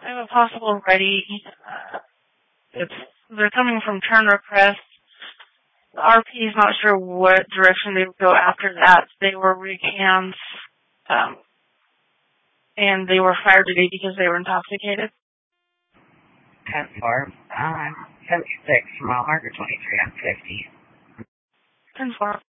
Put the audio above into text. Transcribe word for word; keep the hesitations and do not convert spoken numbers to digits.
I have a possible ready. Uh, it's they're coming from Turner Crest. The R P is not sure what direction they would go after that. They were recams, um, and they were fired today because they were intoxicated. ten four, um, seventy-six, mile marker twenty-three on fifty. ten four.